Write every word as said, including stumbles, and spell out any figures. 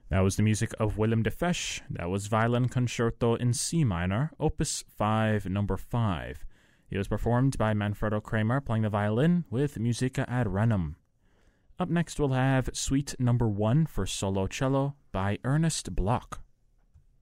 That was the music of Willem de Fesch. That was Violin Concerto in C minor, Opus five, number five. It was performed by Manfredo Kramer playing the violin with Musica ad Renum. Up next we'll have Suite number one for solo cello by Ernest Bloch.